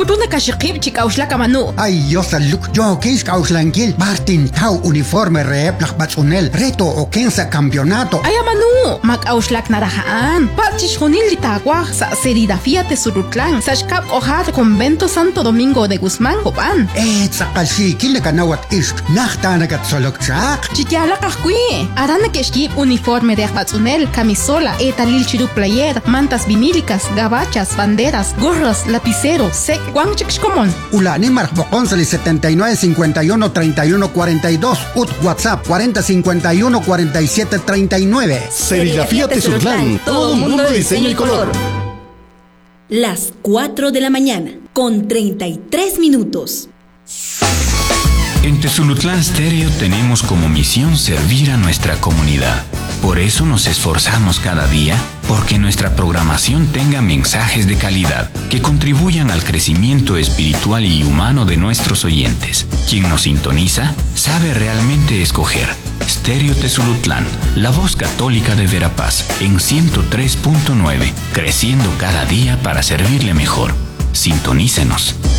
Futuna kashikip chikauslaka manu. Ay, yosaluk, yo kis kauslankil, Martin Tau uniforme rep lakbatsunel, reto o kensa campeonato. Ay, manu, makauslak narahaan. Pachishunil litakwaj sa Serigrafía Tesulutlan, sa shkap ojad Convento Santo Domingo de Guzmán, Copan. Sakalsi, kilekanawat isk, nachtanagat solokchak. Chikyala kahkui. Arana keshkip uniforme de akbatsunel, camisola, etalil chiru player, mantas vinílicas, gabachas, banderas, gorras, lapicero, sec, guanchikshkomon. Ulani Marcboconsali 79 51 31 42, ut WhatsApp 40 51 47 39. Serigrafía Tezutlán, todo el mundo de diseño y color. Las 4 de la mañana, con 33 minutos. En Tezulutlán Stereo tenemos como misión servir a nuestra comunidad. Por eso nos esforzamos cada día porque nuestra programación tenga mensajes de calidad que contribuyan al crecimiento espiritual y humano de nuestros oyentes. Quien nos sintoniza sabe realmente escoger. Stereo Tezulutlán, la voz católica de Verapaz, en 103.9, creciendo cada día para servirle mejor. Sintonícenos.